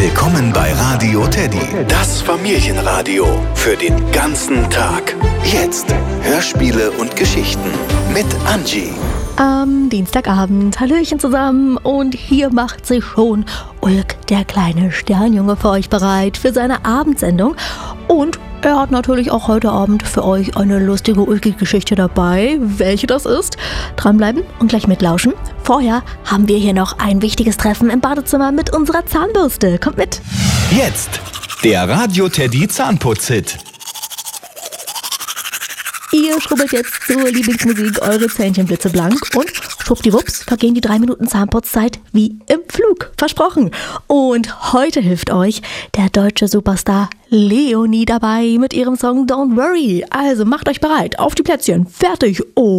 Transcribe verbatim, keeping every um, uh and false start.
Willkommen bei Radio Teddy, das Familienradio für den ganzen Tag. Jetzt Hörspiele und Geschichten mit Angie. Am Dienstagabend, Hallöchen zusammen, und hier macht sich schon Ulk, der kleine Sternjunge, für euch bereit für seine Abendsendung. Und er hat natürlich auch heute Abend für euch eine lustige Ulki-Geschichte dabei. Welche das ist? Dranbleiben und gleich mitlauschen. Vorher haben wir hier noch ein wichtiges Treffen im Badezimmer mit unserer Zahnbürste. Kommt mit! Jetzt der Radio Teddy Zahnputz-Hit. Ihr schrubbelt jetzt zur Lieblingsmusik eure Zähnchen blitzeblank und schwuppdiwupps vergehen die drei Minuten Zahnputzzeit wie im Flug. Versprochen. Und heute hilft euch der deutsche Superstar Leonie dabei mit ihrem Song Don't Worry. Also macht euch bereit. Auf die Plätzchen. Fertig. Oh.